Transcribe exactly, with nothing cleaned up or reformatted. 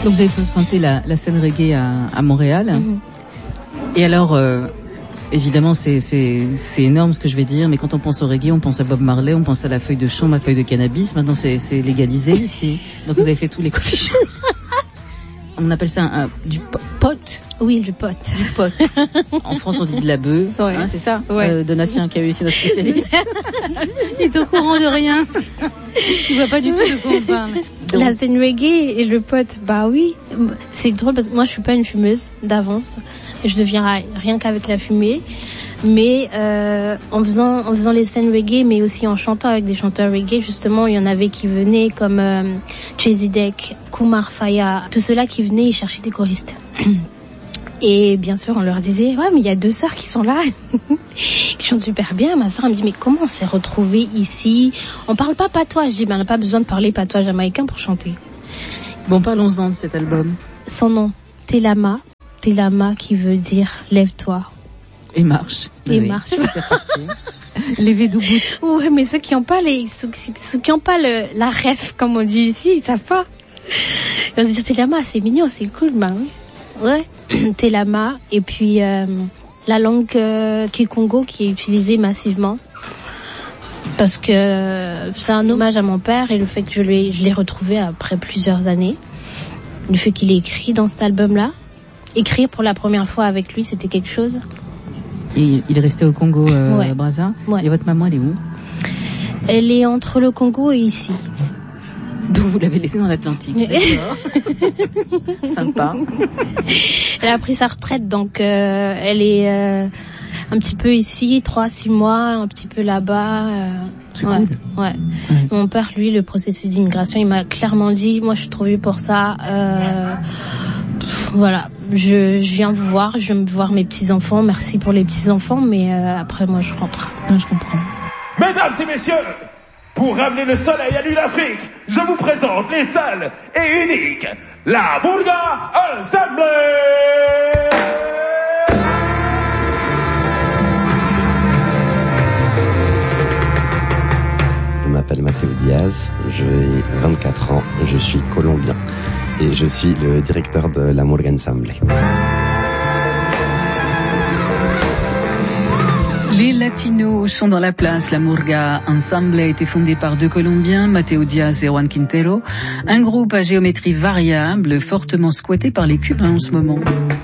Donc vous avez fréquenté la, la scène reggae à, à Montréal. Mm-hmm. Et alors, euh, évidemment, c'est, c'est, c'est énorme ce que je vais dire, mais quand on pense au reggae, on pense à Bob Marley, on pense à la feuille de chanvre, la feuille de cannabis. Maintenant, c'est, c'est légalisé ici. Donc vous avez fait tous les coffee shops. On appelle ça un, un, du pot. Oui, du pot. Du pot. En France, on dit de la bœuf. Ouais. Hein, c'est ça. Ouais. Euh, Donatien qui a eu, c'est notre spécialiste. Il est au courant de rien. Il voit pas du tout de quoi on parle. Donc. La scène reggae et le pot, bah oui. C'est drôle parce que moi, je suis pas une fumeuse d'avance. Je deviens rien qu'avec la fumée. Mais euh, en faisant en faisant les scènes reggae, mais aussi en chantant avec des chanteurs reggae, justement, il y en avait qui venaient comme euh, Chezidek, Kumar Faya, tout ceux-là qui venaient, ils cherchaient des choristes. Et bien sûr, on leur disait, ouais, mais il y a deux sœurs qui sont là, qui chantent super bien. Ma sœur, elle me dit, mais comment on s'est retrouvés ici? On parle pas patois. Je dis, ben, on n'a pas besoin de parler patois jamaïcain pour chanter. Bon, parlons-en de cet album. Son nom, Telama. Telama qui veut dire, lève-toi. Et marche. Et oui. marche. Les Védougout. Ouais, mais ceux qui ont pas les, ceux, ceux qui ont pas le, la ref, comme on dit ici, ils savent pas. Ils vont se dire, Telama, c'est mignon, c'est cool, bah oui. Ouais. Telama. Et puis, euh, la langue, euh, Kikongo qui est utilisée massivement. Parce que, euh, c'est un hommage à mon père et le fait que je l'ai, je l'ai retrouvé après plusieurs années. Le fait qu'il ait écrit dans cet album-là. Écrire pour la première fois avec lui, c'était quelque chose. Et il est resté au Congo, euh, ouais. Brazza. Ouais. Et votre maman, elle est où? Elle est entre le Congo et ici. Donc vous l'avez laissée dans l'Atlantique. D'accord. Sympa. Elle a pris sa retraite, donc euh, elle est euh, un petit peu ici, trois, six mois, un petit peu là-bas. Euh, C'est ouais, cool. Ouais. ouais. Mon père, lui, le processus d'immigration, il m'a clairement dit, moi, je suis trop vieux pour ça. Euh, pff, voilà. Je, je viens vous voir, je viens voir mes petits-enfants. Merci pour les petits-enfants, mais euh, après, moi, je rentre. Non, je comprends. Mesdames et messieurs, pour ramener le soleil à l'île Afrique, je vous présente les seuls et uniques, la Mourga Ensemble. Je m'appelle Mathéo Diaz, j'ai vingt-quatre ans, je suis colombien et je suis le directeur de la Mourga Ensemble. Les Latinos sont dans la place. La Mourga Ensemble a été fondée par deux Colombiens, Mathéo Diaz et Juan Quintero, un groupe à géométrie variable, fortement squatté par les Cubains en ce moment.